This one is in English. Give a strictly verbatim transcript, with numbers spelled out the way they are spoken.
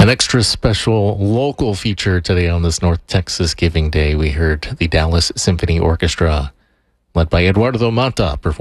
An extra special local feature today on this North Texas Giving Day. We heard the Dallas Symphony Orchestra, led by Eduardo Mata, perform